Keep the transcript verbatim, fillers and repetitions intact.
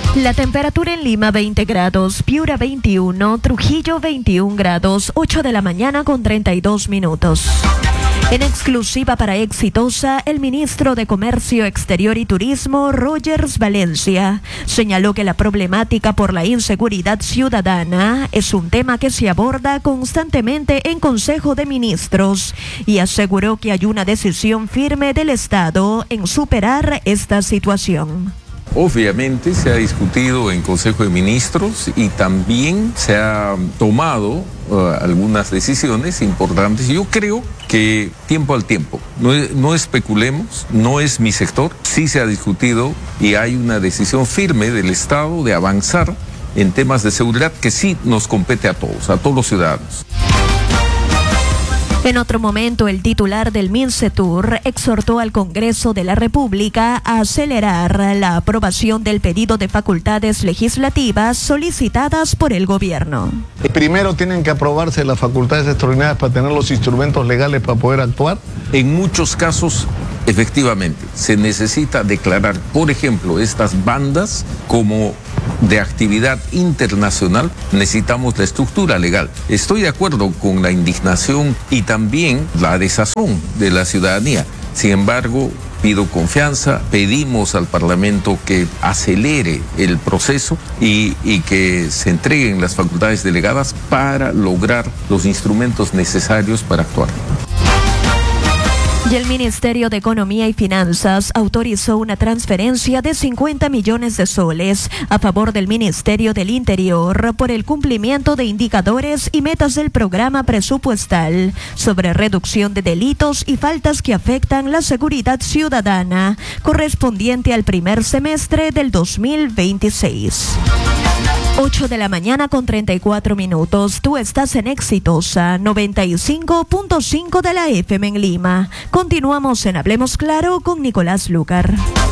La temperatura en Lima veinte grados, Piura veintiuno, Trujillo veintiún grados, ocho de la mañana con treinta y dos minutos. En exclusiva para Exitosa, el ministro de Comercio Exterior y Turismo, Rogers Valencia, señaló que la problemática por la inseguridad ciudadana es un tema que se aborda constantemente en Consejo de Ministros y aseguró que hay una decisión firme del Estado en superar esta situación. Obviamente se ha discutido en Consejo de Ministros y también se ha tomado uh, algunas decisiones importantes. Yo creo que tiempo al tiempo, no, no especulemos, no es mi sector, sí se ha discutido y hay una decisión firme del Estado de avanzar en temas de seguridad que sí nos compete a todos, a todos los ciudadanos. En otro momento, el titular del MINCETUR exhortó al Congreso de la República a acelerar la aprobación del pedido de facultades legislativas solicitadas por el gobierno. Primero tienen que aprobarse las facultades extraordinarias para tener los instrumentos legales para poder actuar. En muchos casos, efectivamente, se necesita declarar, por ejemplo, estas bandas como de actividad internacional. Necesitamos la estructura legal. Estoy de acuerdo con la indignación y también la desazón de la ciudadanía. Sin embargo, pido confianza, pedimos al Parlamento que acelere el proceso y, y que se entreguen las facultades delegadas para lograr los instrumentos necesarios para actuar. Y el Ministerio de Economía y Finanzas autorizó una transferencia de cincuenta millones de soles a favor del Ministerio del Interior por el cumplimiento de indicadores y metas del programa presupuestal sobre reducción de delitos y faltas que afectan la seguridad ciudadana, correspondiente al primer semestre del dos mil veintiséis. ocho de la mañana con treinta y cuatro minutos. Tú estás en Exitosa noventa y cinco punto cinco de la F M en Lima. Continuamos en Hablemos Claro con Nicolás Lucar.